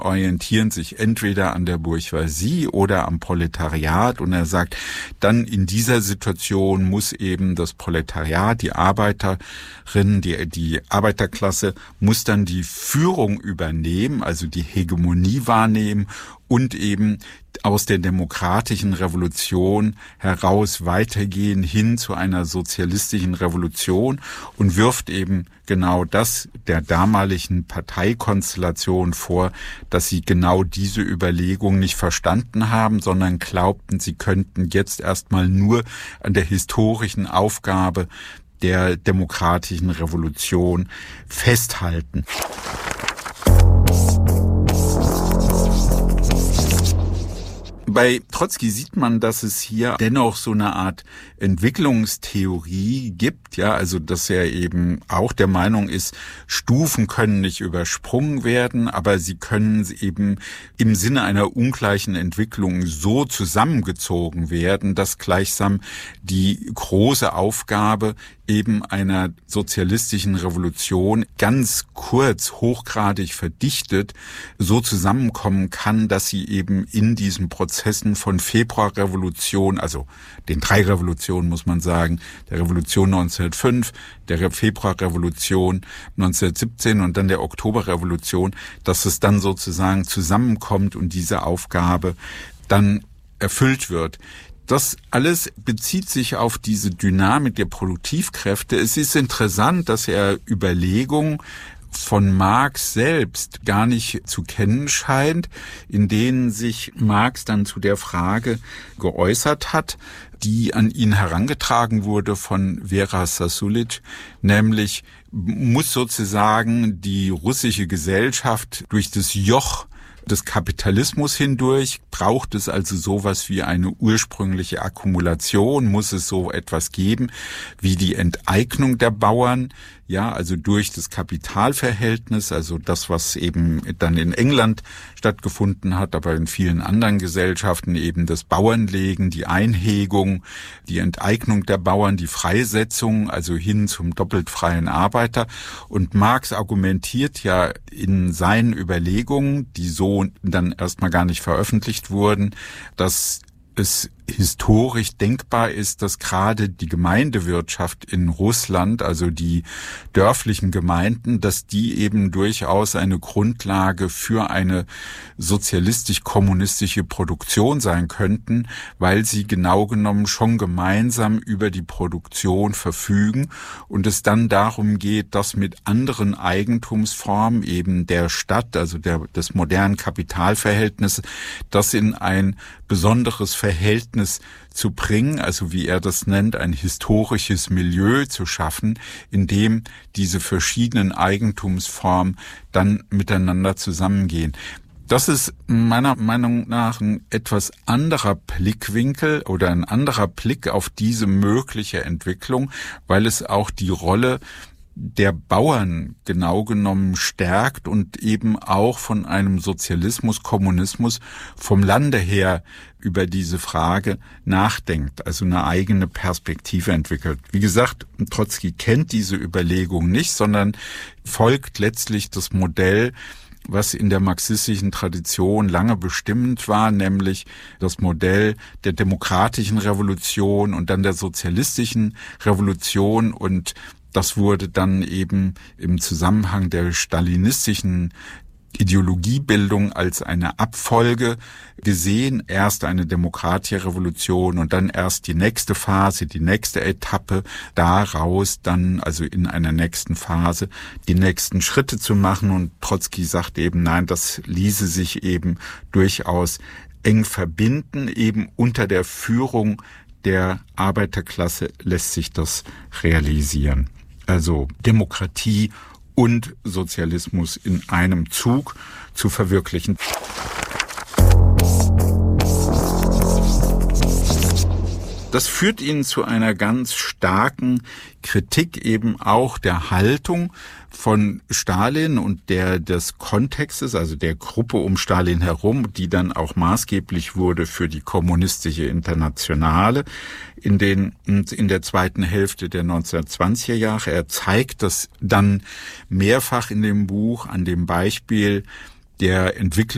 orientieren sich entweder an der Bourgeoisie oder am Proletariat. Und er sagt, dann in dieser Situation muss eben das Proletariat, die Arbeiterinnen, die Arbeiterklasse muss dann die Führung übernehmen, also die Hegemonie wahrnehmen und eben aus der demokratischen Revolution heraus weitergehen hin zu einer sozialistischen Revolution und wirft eben genau das der damaligen Parteikonstellation vor, dass sie genau diese Überlegung nicht verstanden haben, sondern glaubten, sie könnten jetzt erstmal nur an der historischen Aufgabe der demokratischen Revolution festhalten. Bei Trotzki sieht man, dass es hier dennoch so eine Art Entwicklungstheorie gibt, ja, also dass er eben auch der Meinung ist, Stufen können nicht übersprungen werden, aber sie können eben im Sinne einer ungleichen Entwicklung so zusammengezogen werden, dass gleichsam die große Aufgabe eben einer sozialistischen Revolution ganz kurz, hochgradig verdichtet, so zusammenkommen kann, dass sie eben in diesen Prozessen von Februarrevolution, also den 3 Revolutionen muss man sagen, der Revolution 1905, der Februarrevolution 1917 und dann der Oktoberrevolution, dass es dann sozusagen zusammenkommt und diese Aufgabe dann erfüllt wird. Das alles bezieht sich auf diese Dynamik der Produktivkräfte. Es ist interessant, dass er Überlegungen von Marx selbst gar nicht zu kennen scheint, in denen sich Marx dann zu der Frage geäußert hat, die an ihn herangetragen wurde von Vera Sasulic, nämlich muss sozusagen die russische Gesellschaft durch das Joch des Kapitalismus hindurch, braucht es also sowas wie eine ursprüngliche Akkumulation, muss es so etwas geben wie die Enteignung der Bauern, ja, also durch das Kapitalverhältnis, also das, was eben dann in England stattgefunden hat, aber in vielen anderen Gesellschaften eben das Bauernlegen, die Einhegung, die Enteignung der Bauern, die Freisetzung, also hin zum doppelt freien Arbeiter. Und Marx argumentiert ja in seinen Überlegungen, die so dann erstmal gar nicht veröffentlicht wurden, dass es historisch denkbar ist, dass gerade die Gemeindewirtschaft in Russland, also die dörflichen Gemeinden, dass die eben durchaus eine Grundlage für eine sozialistisch-kommunistische Produktion sein könnten, weil sie genau genommen schon gemeinsam über die Produktion verfügen und es dann darum geht, das mit anderen Eigentumsformen eben der Stadt, also des modernen Kapitalverhältnisses, das in ein besonderes Verhältnis zu bringen, also wie er das nennt, ein historisches Milieu zu schaffen, in dem diese verschiedenen Eigentumsformen dann miteinander zusammengehen. Das ist meiner Meinung nach ein etwas anderer Blickwinkel oder ein anderer Blick auf diese mögliche Entwicklung, weil es auch die Rolle der Bauern genau genommen stärkt und eben auch von einem Sozialismus, Kommunismus vom Lande her über diese Frage nachdenkt, also eine eigene Perspektive entwickelt. Wie gesagt, Trotzki kennt diese Überlegung nicht, sondern folgt letztlich das Modell, was in der marxistischen Tradition lange bestimmend war, nämlich das Modell der demokratischen Revolution und dann der sozialistischen Revolution, und das wurde dann eben im Zusammenhang der stalinistischen Ideologiebildung als eine Abfolge gesehen. Erst eine demokratische Revolution und dann erst die nächste Phase, die nächste Etappe, daraus dann also in einer nächsten Phase die nächsten Schritte zu machen. Und Trotzki sagt eben, nein, das ließe sich eben durchaus eng verbinden, eben unter der Führung der Arbeiterklasse lässt sich das realisieren. Also Demokratie und Sozialismus in einem Zug zu verwirklichen. Das führt ihn zu einer ganz starken Kritik eben auch der Haltung von Stalin und des Kontextes, also der Gruppe um Stalin herum, die dann auch maßgeblich wurde für die kommunistische Internationale in der zweiten Hälfte der 1920er Jahre. Er zeigt das dann mehrfach in dem Buch an dem Beispiel der Entwicklung